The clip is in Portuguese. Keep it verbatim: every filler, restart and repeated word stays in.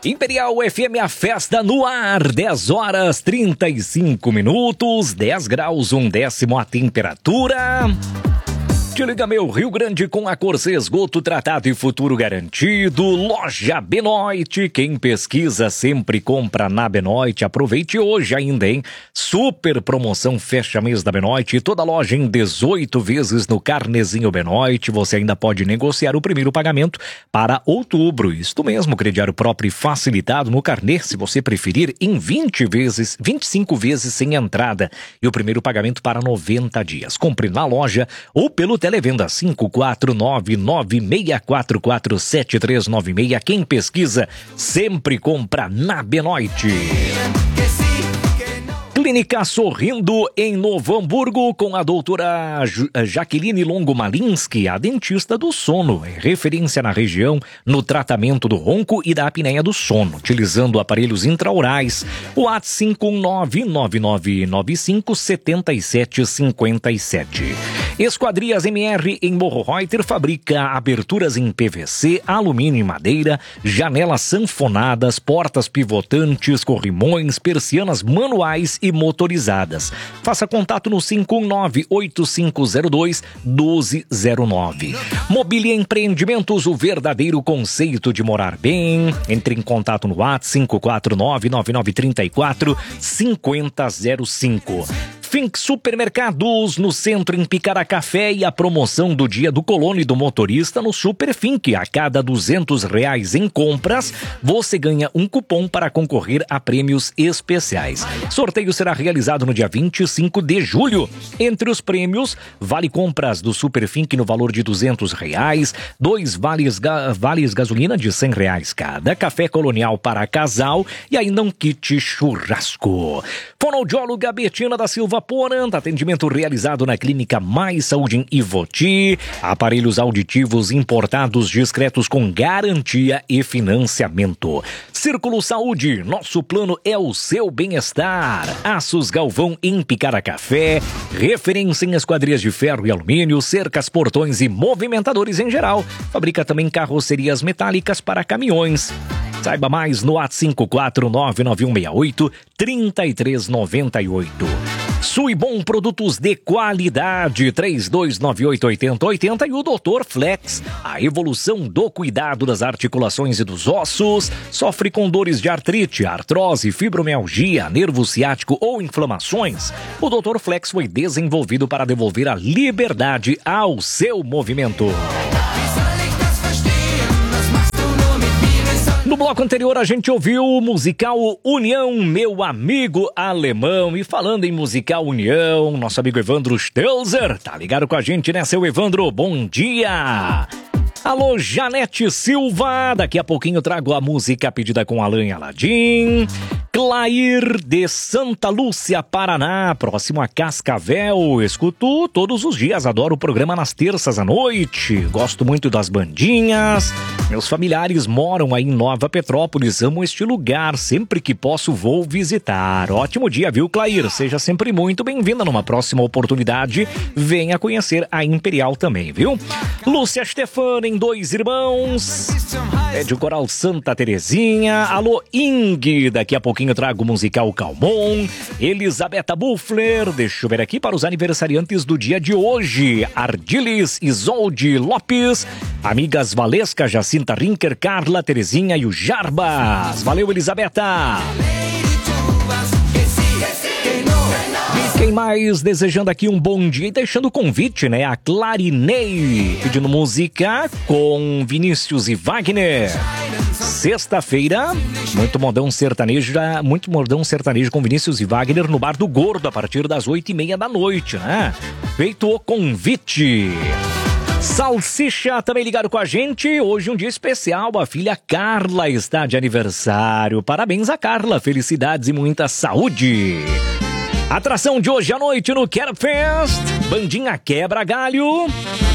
Imperial F M, a festa no ar, dez horas trinta e cinco minutos, dez graus, um décimo a temperatura. Te liga, meu Rio Grande, com a Corsã, esgoto tratado e futuro garantido. Loja Benoit, quem pesquisa sempre compra na Benoit. Aproveite hoje ainda, hein? Super promoção fecha mês da Benoit. Toda loja em dezoito vezes no carnezinho Benoit. Você ainda pode negociar o primeiro pagamento para outubro. Isto mesmo, crediário próprio e facilitado no carnê, se você preferir, em vinte vezes, vinte e cinco vezes sem entrada. E o primeiro pagamento para noventa dias. Compre na loja ou pelo televenda cinco quatro nove nove seis quatro quatro sete três nove seis. Quem pesquisa sempre compra na Benoit. Clínica Sorrindo em Novo Hamburgo, com a doutora Jaqueline Longo Malinski, a dentista do sono, é referência na região no tratamento do ronco e da apneia do sono, utilizando aparelhos intraorais. O WhatsApp cinco um nove nove nove nove cinco sete sete cinco sete. Esquadrias M R em Morro Reuter fabrica aberturas em P V C, alumínio e madeira, janelas sanfonadas, portas pivotantes, corrimões, persianas manuais e motorizadas. Faça contato no cinco um nove oito cinco zero dois um dois zero nove. Mobília Empreendimentos, o verdadeiro conceito de morar bem. Entre em contato no WhatsApp cinco quatro nove nove nove três quatro cinco zero zero cinco. Fink Supermercados, no centro em Picaracafé, e a promoção do dia do colono e do motorista no Super Fink. A cada duzentos reais em compras, você ganha um cupom para concorrer a prêmios especiais. Sorteio será realizado no dia vinte e cinco de julho. Entre os prêmios, vale compras do Super Fink no valor de duzentos reais, dois vales, ga, vales gasolina de cem reais cada, café colonial para casal e ainda um kit churrasco. Fonoaudióloga Betina da Silva Poranta, atendimento realizado na Clínica Mais Saúde em Ivoti. Aparelhos auditivos importados discretos com garantia e financiamento. Círculo Saúde, nosso plano é o seu bem-estar. Aços Galvão em Picaracafé, referência em esquadrias de ferro e alumínio, cercas, portões e movimentadores em geral. Fabrica também carrocerias metálicas para caminhões. Saiba mais no WhatsApp cinco quatro nove nove um seis oito três três nove oito. Suibom, produtos de qualidade, três dois nove oito oito zero oito zero. E o doutor Flex, a evolução do cuidado das articulações e dos ossos. Sofre com dores de artrite, artrose, fibromialgia, nervo ciático ou inflamações? O doutor Flex foi desenvolvido para devolver a liberdade ao seu movimento. No bloco anterior a gente ouviu o musical União, Meu Amigo Alemão. E falando em musical União, nosso amigo Evandro Stelzer tá ligado com a gente, né, seu Evandro? Bom dia! Alô, Janete Silva, daqui a pouquinho trago a música pedida com Alan e Aladim. Clair de Santa Lúcia, Paraná, próximo a Cascavel. Escuto todos os dias, adoro o programa nas terças à noite. Gosto muito das bandinhas. Meus familiares moram aí em Nova Petrópolis, amo este lugar. Sempre que posso vou visitar. Ótimo dia, viu, Clair? Seja sempre muito bem-vinda. Numa próxima oportunidade, venha conhecer a Imperial também, viu? Lúcia Stefani, em Dois Irmãos. É de Coral Santa Terezinha. Alô, Ing, daqui a pouquinho eu trago o musical Calmon. Elisabetta Buffler, deixa eu ver aqui para os aniversariantes do dia de hoje. Ardilis, Isolde Lopes, amigas Valesca, Jacinta Rinker, Carla, Terezinha e o Jarbas. Valeu, Elisabetta. Quem mais desejando aqui um bom dia e deixando o convite, né? A Clarinei, pedindo música com Vinícius e Wagner. Sexta-feira, muito modão sertanejo, muito modão sertanejo com Vinícius e Wagner no Bar do Gordo, a partir das oito e meia da noite, né? Feito o convite. Salsicha também ligado com a gente. Hoje um dia especial, a filha Carla está de aniversário. Parabéns a Carla, felicidades e muita saúde. Atração de hoje à noite no Quero Fest, bandinha Quebra Galho.